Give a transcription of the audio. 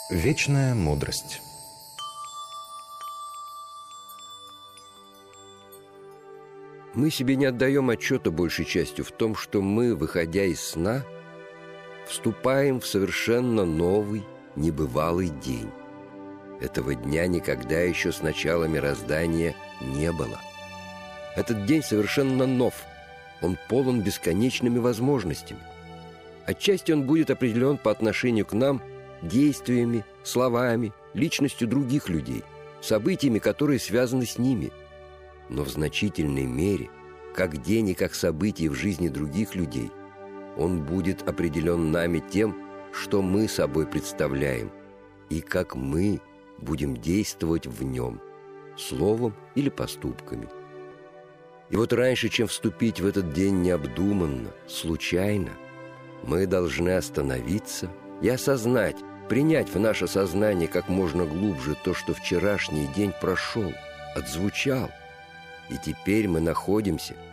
Вечная мудрость. Мы себе не отдаем отчета большей частью в том, что мы, выходя из сна, вступаем в совершенно новый, небывалый день. Этого дня никогда еще с начала мироздания не было. Этот день совершенно нов, он полон бесконечными возможностями. Отчасти он будет определен по отношению к нам действиями, словами, личностью других людей, событиями, которые связаны с ними. Но в значительной мере, как день и как событие в жизни других людей, он будет определен нами тем, что мы собой представляем, и как мы будем действовать в нем, словом или поступками. И вот раньше, чем вступить в этот день необдуманно, случайно, мы должны остановиться и осознать, принять в наше сознание как можно глубже то, что вчерашний день прошел, отзвучал. И теперь мы находимся